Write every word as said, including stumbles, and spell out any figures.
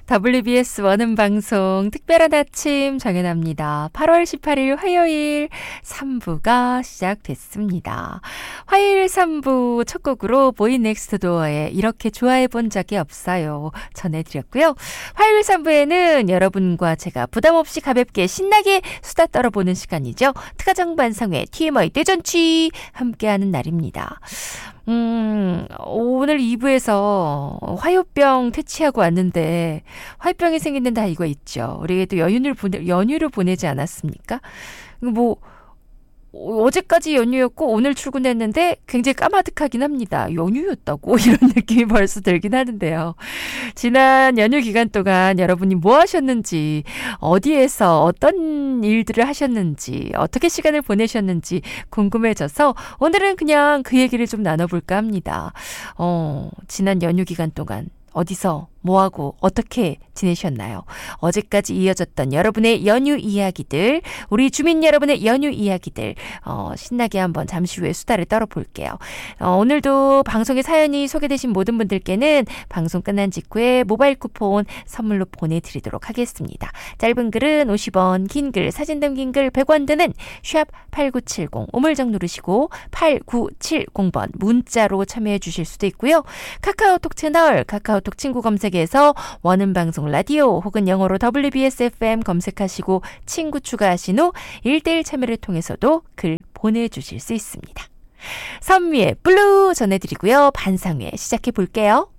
더블유비에스 원음방송 특별한 아침 정연아입니다. 팔월 십팔일 화요일 삼 부가 시작됐습니다. 화요일 삼 부 첫 곡으로 보이넥스트도어의 이렇게 좋아해본 적이 없어요 전해드렸고요. 화요일 삼 부에는 여러분과 제가 부담없이 가볍게 신나게 수다 떨어보는 시간이죠. 특가정반상회 티엠아이 대잔치 함께하는 날입니다. 음, 오늘 이 부에서 화요병 퇴치하고 왔는데 화요병이 생긴 데는 다 이거 있죠. 우리 또 연휴를 보내, 연휴를 보내지 않았습니까? 뭐 어제까지 연휴였고 오늘 출근했는데 굉장히 까마득하긴 합니다. 연휴였다고 이런 느낌이 벌써 들긴 하는데요. 지난 연휴 기간 동안 여러분이 뭐 하셨는지, 어디에서 어떤 일들을 하셨는지, 어떻게 시간을 보내셨는지 궁금해져서 오늘은 그냥 그 얘기를 좀 나눠볼까 합니다. 어, 지난 연휴 기간 동안 어디서 뭐하고 어떻게 지내셨나요? 어제까지 이어졌던 여러분의 연휴 이야기들, 우리 주민 여러분의 연휴 이야기들 어, 신나게 한번 잠시 후에 수다를 떨어볼게요. 어, 오늘도 방송에 사연이 소개되신 모든 분들께는 방송 끝난 직후에 모바일 쿠폰 선물로 보내드리도록 하겠습니다. 짧은 글은 오십 원, 긴 글, 사진 담긴 글 백 원 드는 샵 팔구칠공 우물정 누르시고 팔구칠공 번 문자로 참여해 주실 수도 있고요. 카카오톡 채널, 카카오톡 친구 검색에 에서 원음방송 라디오 혹은 영어로 더블유비에스 에프엠 검색하시고 친구 추가하신 후 일 대일 참여를 통해서도 글 보내주실 수 있습니다. 선미의 블루 전해드리고요. 반상회 시작해 볼게요.